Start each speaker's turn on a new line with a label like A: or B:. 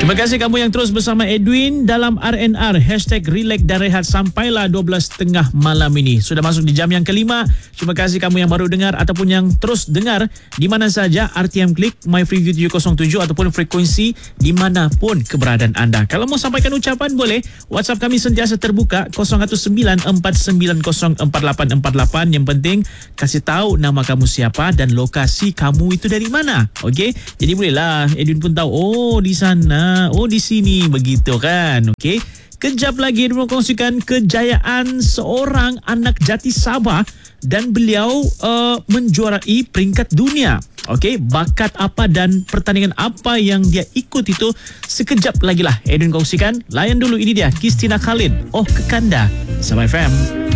A: Terima kasih kamu yang terus bersama Edwin dalam RNR #Relax dan Rehat sampailah 12.30 malam ini. Sudah masuk di jam yang kelima. Terima kasih kamu yang baru dengar ataupun yang terus dengar di mana saja RTM Klik, MyFreeview 707 ataupun frekuensi dimanapun keberadaan anda. Kalau mau sampaikan ucapan boleh. WhatsApp kami sentiasa terbuka 0194904848. Yang penting kasih tahu nama kamu siapa dan lokasi kamu itu dari mana. Okey? Jadi bolehlah Edwin pun tahu, oh di sana, oh di sini, begitu kan. Okey. Kejap lagi Edwin kongsikan kejayaan seorang anak jati Sabah dan beliau menjuarai peringkat dunia. Okey, bakat apa dan pertandingan apa yang dia ikut itu sekejap lagi lah Edwin kongsikan. Layan dulu, ini dia Christina Khalid, Oh Kekanda, Sabah FM.